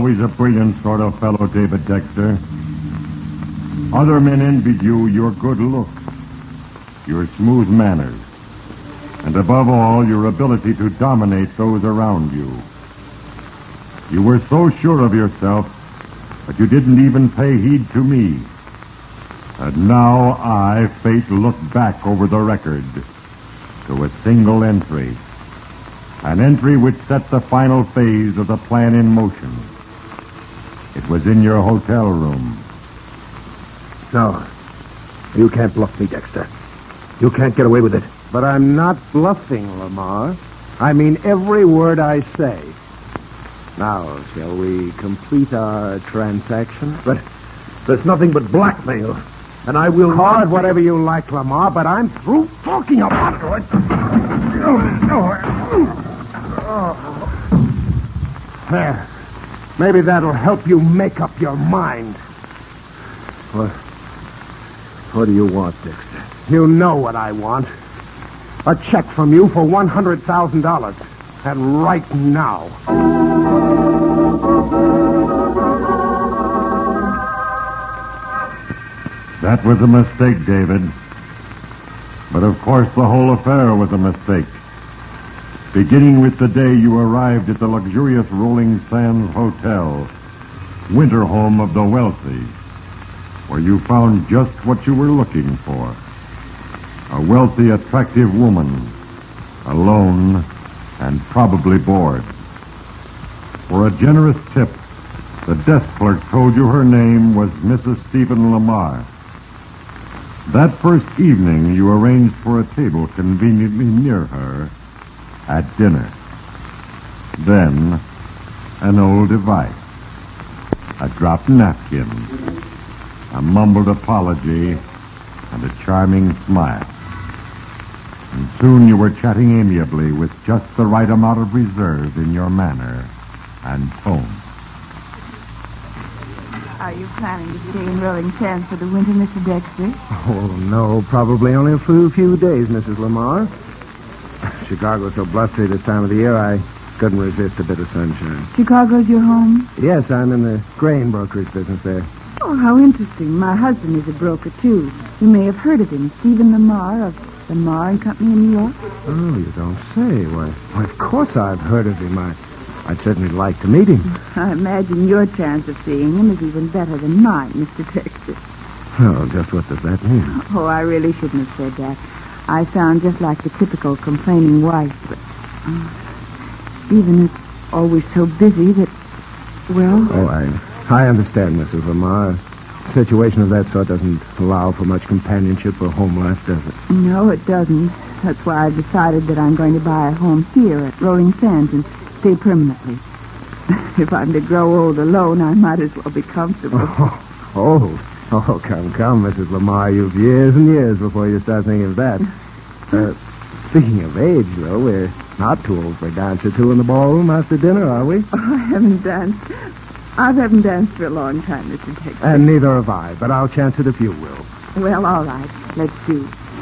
always a brilliant sort of fellow, David Dexter. Other men envied you your good looks, your smooth manners, and above all, your ability to dominate those around you. You were so sure of yourself that you didn't even pay heed to me. And now I, Fate, look back over the record to a single entry. An entry which set the final phase of the plan in motion. It was in your hotel room. No. You can't bluff me, Dexter. You can't get away with it. But I'm not bluffing, Lamar. I mean every word I say. Now, shall we complete our transaction? But there's nothing but blackmail. And I will... Call it whatever you like, Lamar, but I'm through talking about it. There. Maybe that'll help you make up your mind. What do you want, Dexter? You know what I want. A check from you for $100,000. And right now. That was a mistake, David. But of course the whole affair was a mistake. Beginning with the day you arrived at the luxurious Rolling Sands Hotel, winter home of the wealthy, where you found just what you were looking for. A wealthy, attractive woman, alone and probably bored. For a generous tip, the desk clerk told you her name was Mrs. Stephen Lamar. That first evening, you arranged for a table conveniently near her at dinner. Then, an old device. A dropped napkin, a mumbled apology, and a charming smile. And soon you were chatting amiably with just the right amount of reserve in your manner and tone. Are you planning to stay in Rolling Sands for the winter, Mr. Dexter? Oh, no, probably only a few days, Mrs. Lamar. Chicago's so blustery this time of the year, I couldn't resist a bit of sunshine. Chicago's your home? Yes, I'm in the grain brokerage business there. Oh, how interesting. My husband is a broker, too. You may have heard of him, Stephen Lamar of Lamar and Company in New York. Oh, you don't say. Why, of course I've heard of him. I'd certainly like to meet him. I imagine your chance of seeing him is even better than mine, Mr. Dexter. Oh, just what does that mean? Oh, I really shouldn't have said that. I sound just like the typical complaining wife, but Stephen is always so busy that, well... Oh, I understand, Mrs. Lamar. A situation of that sort doesn't allow for much companionship or home life, does it? No, it doesn't. That's why I've decided that I'm going to buy a home here at Rolling Sands and stay permanently. If I'm to grow old alone, I might as well be comfortable. Oh, come, Mrs. Lamar. You've years and years before you start thinking of that. Speaking of age, though, we're not too old for a dance or two in the ballroom after dinner, are we? Oh, I haven't danced. I haven't danced for a long time, Mr. Dexter. And neither have I, but I'll chance it if you will. Well, all right. Let's do.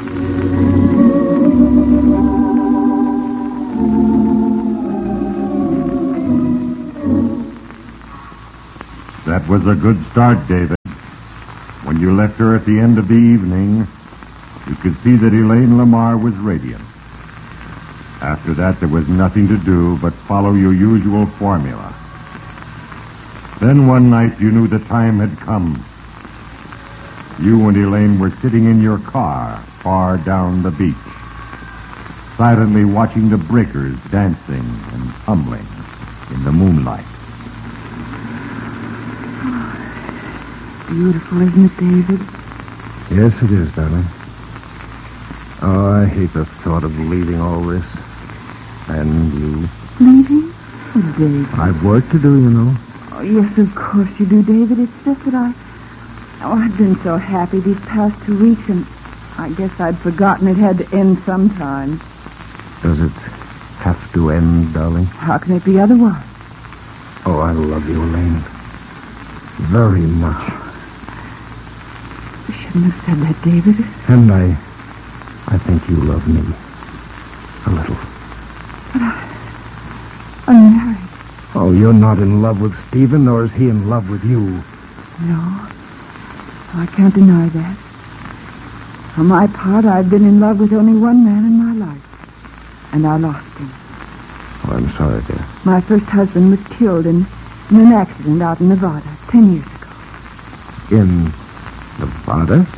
That was a good start, David. When you left her at the end of the evening, you could see that Elaine Lamar was radiant. After that, there was nothing to do but follow your usual formula. Then one night, you knew the time had come. You and Elaine were sitting in your car far down the beach, silently watching the breakers dancing and tumbling in the moonlight. Beautiful, isn't it, David? Yes, it is, darling. Oh, I hate the thought of leaving all this. And you. Leaving? Oh, David. I've work to do, you know. Oh, yes, of course you do, David. It's just that I've been so happy these past 2 weeks, and I guess I'd forgotten it had to end sometime. Does it have to end, darling? How can it be otherwise? Oh, I love you, Elaine. Very much. You shouldn't have said that, David. And I think you love me. A little. But I'm married. Oh, Oh, you're not in love with Stephen, nor is he in love with you. No, I can't deny that. For my part, I've been in love with only one man in my life, and I lost him. Oh, I'm sorry, dear. My first husband was killed in an accident out in Nevada 10 years ago. In Nevada?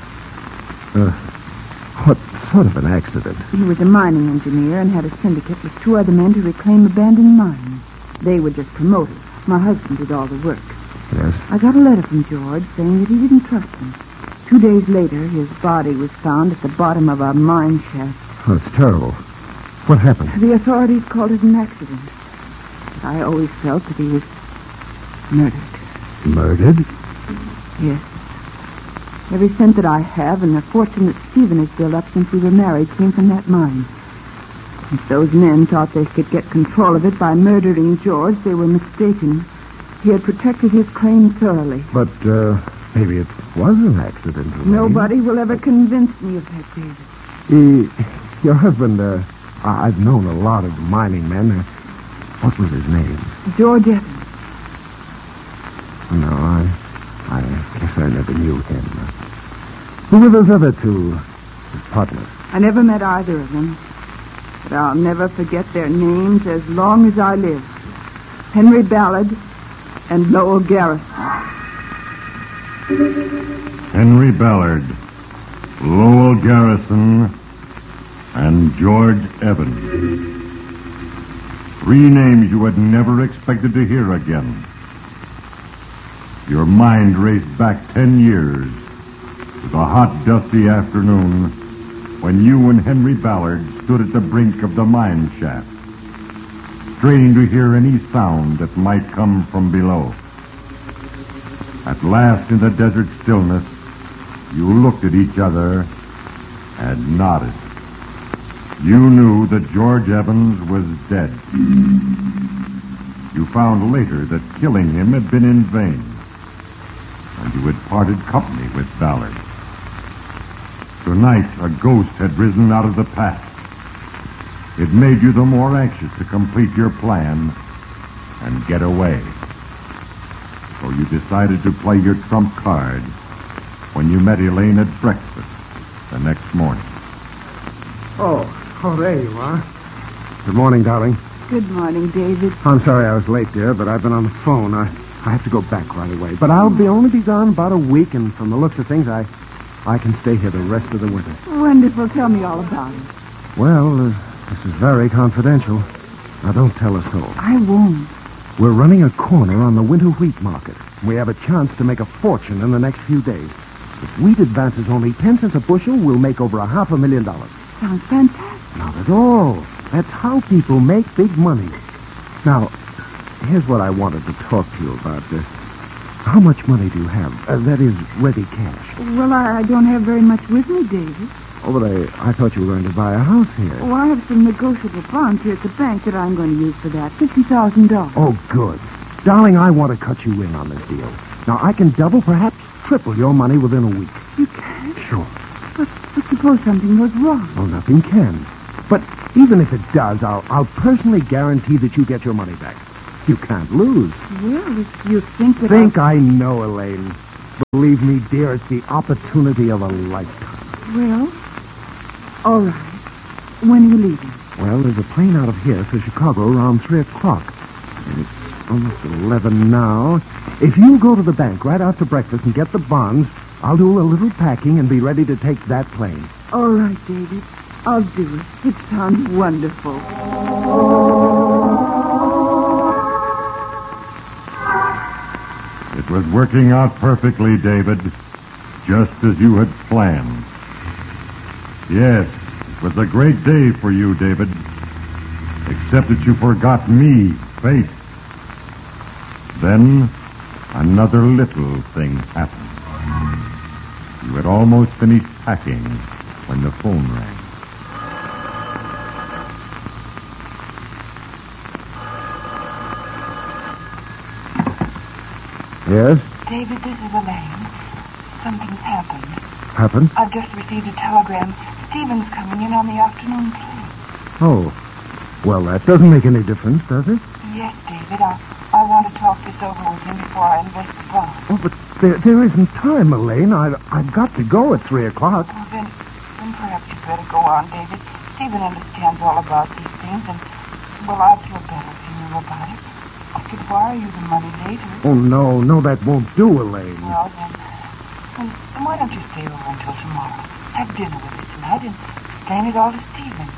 What sort of an accident? He was a mining engineer and had a syndicate with 2 other men to reclaim abandoned mines. They were just promoters. My husband did all the work. Yes? I got a letter from George saying that he didn't trust him. 2 days later, his body was found at the bottom of a mine shaft. Oh, it's terrible. What happened? The authorities called it an accident. But I always felt that he was murdered. Murdered? Yes. Every cent that I have and the fortune that Stephen has built up since we were married came from that mine. If those men thought they could get control of it by murdering George, they were mistaken. He had protected his claim thoroughly. But, maybe it was an accident. Elaine. Nobody will ever convince me of that, David. Your husband, I've known a lot of mining men. What was his name? George Evans. No, I guess I never knew him. Who were those other 2 his partners? I never met either of them. But I'll never forget their names as long as I live. Henry Ballard and Lowell Garrison. Henry Ballard, Lowell Garrison, and George Evans. 3 names you had never expected to hear again. Your mind raced back 10 years to the hot, dusty afternoon when you and Henry Ballard stood at the brink of the mine shaft, straining to hear any sound that might come from below. At last, in the desert stillness, you looked at each other and nodded. You knew that George Evans was dead. You found later that killing him had been in vain, and you had parted company with Ballard. Tonight, a ghost had risen out of the past. It made you the more anxious to complete your plan and get away. So you decided to play your trump card when you met Elaine at breakfast the next morning. Oh, there you are. Good morning, darling. Good morning, David. I'm sorry I was late, dear, but I've been on the phone. I have to go back right away. But I'll only be gone about a week, and from the looks of things, I can stay here the rest of the winter. Wonderful. Tell me all about it. Well, this is very confidential. Now, don't tell a soul. I won't. We're running a corner on the winter wheat market. We have a chance to make a fortune in the next few days. If wheat advances only 10 cents a bushel, we'll make over $500,000. Sounds fantastic. Not at all. That's how people make big money. Now, here's what I wanted to talk to you about. How much money do you have? That is, ready cash. Well, I don't have very much with me, David. Oh, but I thought you were going to buy a house here. Oh, I have some negotiable bonds here at the bank that I'm going to use for that. $50,000. Oh, good. Darling, I want to cut you in on this deal. Now, I can double, perhaps triple your money within a week. You can? Sure. But suppose something goes wrong. Oh, nothing can. But even if it does, I'll personally guarantee that you get your money back. You can't lose. Well, if you think that I know, Elaine. Believe me, dear, it's the opportunity of a lifetime. Well, all right. When are you leaving? Well, there's a plane out of here for Chicago around 3 o'clock. And it's almost 11 now. If you go to the bank right after breakfast and get the bonds, I'll do a little packing and be ready to take that plane. All right, David. I'll do it. It sounds wonderful. It was working out perfectly, David, just as you had planned. Yes, it was a great day for you, David, except that you forgot me, Faith. Then, another little thing happened. You had almost finished packing when the phone rang. Yes? David, this is Elaine. Something's happened. Happened? I've just received a telegram. Stephen's coming in on the afternoon train. Oh. Well, that doesn't make any difference, does it? Yes, David. I want to talk this over with him before I invest the bond. Oh, but there isn't time, Elaine. I've got to go at 3 o'clock. Well, then perhaps you'd better go on, David. Stephen understands all about these things, and, well, I'd feel better if you knew about it. I could wire you the money later. Oh, no, that won't do, Elaine. Well, then why don't you stay over until tomorrow? Have dinner with us tonight and explain it all to Stephen.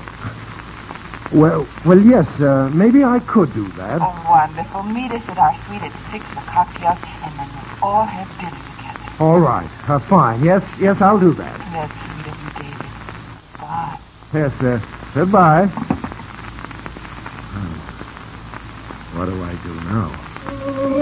Well, yes, maybe I could do that. Oh, wonderful. Meet us at our suite at 6 for cocktails, and then we'll all have dinner together. All right, fine. Yes, I'll do that. That's sweet of you, David. Bye. Yes, goodbye. What do I do now?